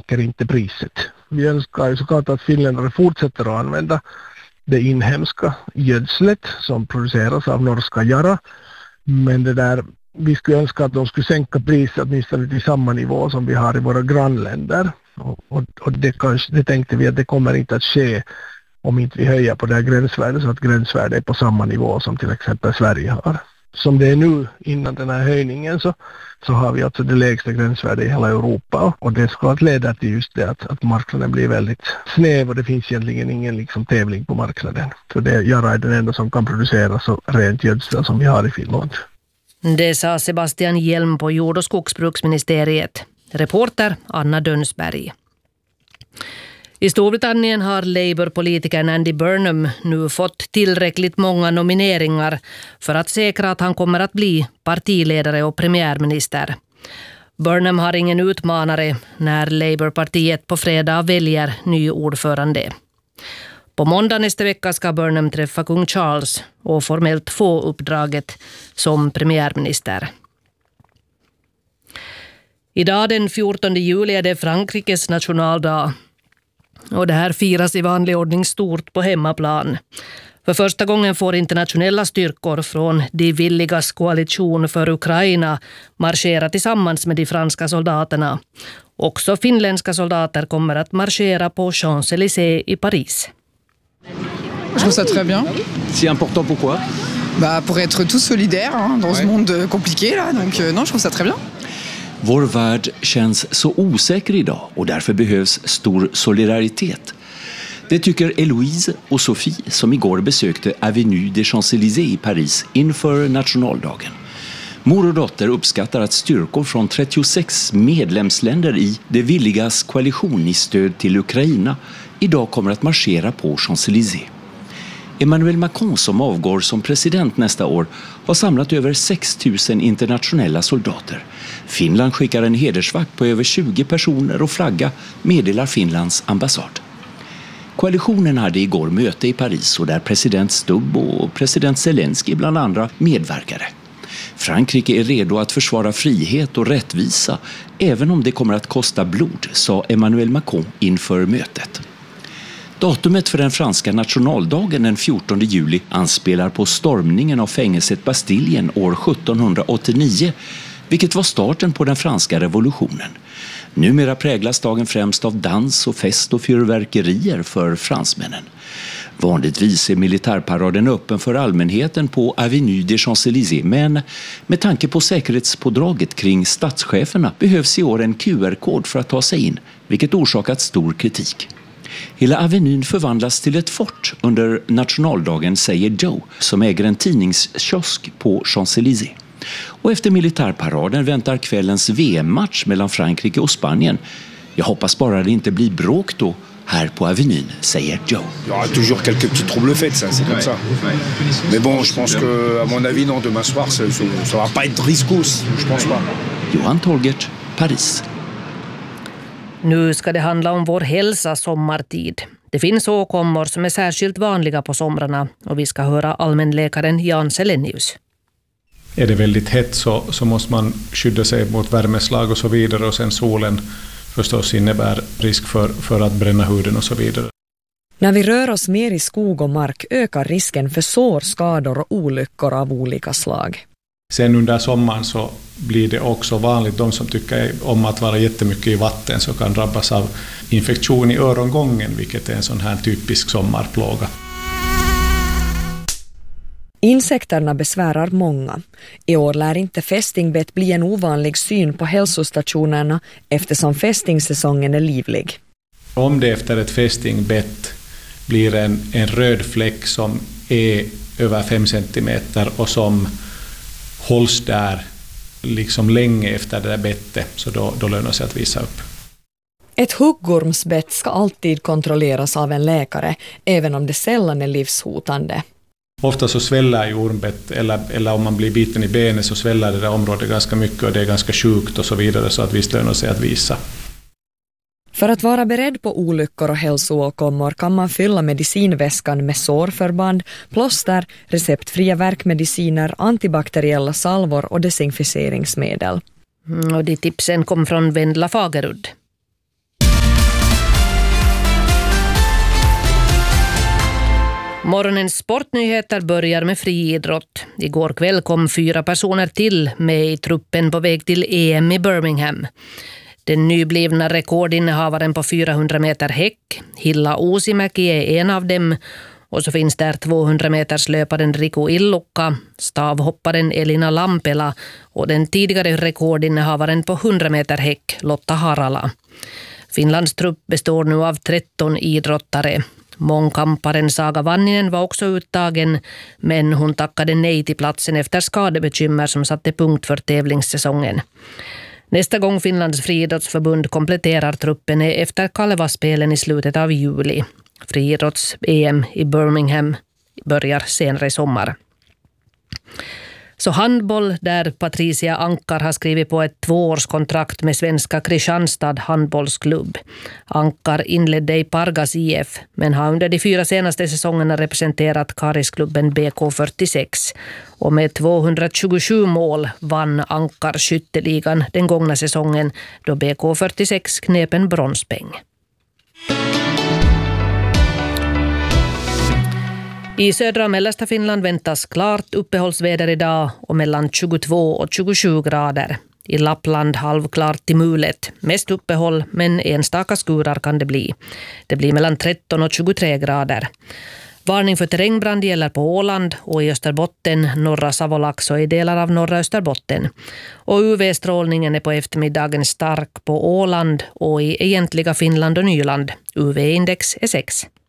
täcker inte priset. Vi önskar ju såklart att finländare fortsätter att använda det inhemska gödslet som produceras av norska Yara. Men vi skulle önska att de skulle sänka priset åtminstone till samma nivå som vi har i våra grannländer. Och det tänkte vi att det kommer inte att ske om inte vi höjer på det här gränsvärdet så att gränsvärdet är på samma nivå som till exempel Sverige har. Som det är nu innan den här höjningen så har vi alltså det lägsta gränsvärdet i hela Europa och det ska leda till just det att marknaden blir väldigt snäv och det finns egentligen ingen tävling på marknaden. För det Yara är den enda som kan producera så rent gödsel som vi har i Finland. Det sa Sebastian Hjelm på Jord- och skogsbruksministeriet. Reporter Anna Dönsberg. I Storbritannien har Labour-politikern Andy Burnham nu fått tillräckligt många nomineringar för att säkra att han kommer att bli partiledare och premiärminister. Burnham har ingen utmanare när Labour-partiet på fredag väljer ny ordförande. På måndag nästa vecka ska Burnham träffa kung Charles och formellt få uppdraget som premiärminister. Idag den 14 juli är det Frankrikes nationaldag. Och det här firas i vanlig ordning stort på hemmaplan. För första gången får internationella styrkor från de villigas koalition för Ukraina marschera tillsammans med de franska soldaterna. Också finländska soldater kommer att marschera på Champs-Élysées i Paris. Je trouve ça très bien. C'est important pourquoi? Pour être tous solidaires dans ce monde compliqué là, donc non, je trouve ça très bien. Vår värld känns så osäker idag och därför behövs stor solidaritet. Det tycker Eloise och Sophie som igår besökte Avenue des Champs-Élysées i Paris inför nationaldagen. Mor och dotter uppskattar att styrkor från 36 medlemsländer i det villigas koalition i stöd till Ukraina idag kommer att marschera på Champs-Élysées. Emmanuel Macron som avgår som president nästa år har samlat över 6 000 internationella soldater. Finland skickar en hedersvakt på över 20 personer och flagga, meddelar Finlands ambassad. Koalitionen hade igår möte i Paris och där president Stubb och president Zelensky bland andra medverkade. Frankrike är redo att försvara frihet och rättvisa även om det kommer att kosta blod, sa Emmanuel Macron inför mötet. Datumet för den franska nationaldagen den 14 juli anspelar på stormningen av fängelset Bastiljen år 1789, vilket var starten på den franska revolutionen. Numera präglas dagen främst av dans och fest och fyrverkerier för fransmännen. Vanligtvis är militärparaden öppen för allmänheten på Avenue des Champs-Élysées, men med tanke på säkerhetspådraget kring statscheferna behövs i år en QR-kod för att ta sig in, vilket orsakat stor kritik. Hela avenyn förvandlas till ett fort under nationaldagen, säger Joe, som äger en tidningskiosk på Champs-Élysées. Och efter militärparaden väntar kvällens VM-match mellan Frankrike och Spanien. Jag hoppas bara det inte blir bråk då här på avenyn, säger Joe. Il y aura toujours quelques petits troubles-fêtes, ça, c'est comme ça. Mais bon, je pense que, à mon avis, non, demain soir, ça va pas être riscos, je pense pas. Johan Tolgert, Paris. Nu ska det handla om vår hälsa sommartid. Det finns åkommor som är särskilt vanliga på somrarna och vi ska höra allmänläkaren Jan Selenius. Är det väldigt hett så måste man skydda sig mot värmeslag och så vidare och sen solen förstås innebär risk för att bränna huden och så vidare. När vi rör oss mer i skog och mark ökar risken för sår, skador och olyckor av olika slag. Sen under sommaren så blir det också vanligt, de som tycker om att vara jättemycket i vatten så kan drabbas av infektion i örongången, vilket är en sån här typisk sommarplåga. Insekterna besvärar många. I år lär inte fästingbett bli en ovanlig syn på hälsostationerna eftersom fästingsäsongen är livlig. Om det efter ett fästingbett blir en röd fläck som är över 5 centimeter och som hålls där liksom länge efter det där bettet, så då lönar sig att visa upp. Ett huggormsbett ska alltid kontrolleras av en läkare, även om det sällan är livshotande. Ofta så sväller ju ormbett, eller om man blir biten i benet så sväller det där området ganska mycket och det är ganska sjukt och så vidare, så att visst lönar sig att visa. För att vara beredd på olyckor och hälsoåkommor kan man fylla medicinväskan med sårförband, plåster, receptfria värkmediciner, antibakteriella salvor och desinficeringsmedel. Och de tipsen kom från Vendla Fagerud. Morgonens sportnyheter börjar med friidrott. Igår kväll kom 4 personer till med i truppen på väg till EM i Birmingham. Den nyblivna rekordinnehavaren på 400 meter häck, Hilla Uusimäki, är en av dem. Och så finns där 200 meters löparen Riku Illukka, stavhopparen Elina Lampela och den tidigare rekordinnehavaren på 100 meter häck, Lotta Harala. Finlands trupp består nu av 13 idrottare. Mångkamparen Saga Vanninen var också uttagen, men hon tackade nej till platsen efter skadebekymmer som satte punkt för tävlingssäsongen. Nästa gång Finlands friidrottsförbund kompletterar truppen är efter Kalevaspelen i slutet av juli. Friidrotts-EM i Birmingham börjar senare i sommar. Så handboll, där Patricia Ankar har skrivit på ett 2-årskontrakt med svenska Kristianstad handbollsklubb. Ankar inledde i Pargas IF, men har under de 4 senaste säsongerna representerat Karisklubben BK46. Och med 227 mål vann Ankar skytteligan den gångna säsongen, då BK46 knep en bronspeng. I södra och mellersta Finland väntas klart uppehållsväder idag och mellan 22 och 27 grader. I Lappland halvklart till mulet. Mest uppehåll, men enstaka skurar kan det bli. Det blir mellan 13 och 23 grader. Varning för terrängbrand gäller på Åland och i Österbotten, norra Savolax och i delar av norra Österbotten. Och UV-strålningen är på eftermiddagen stark på Åland och i egentliga Finland och Nyland. UV-index är 6.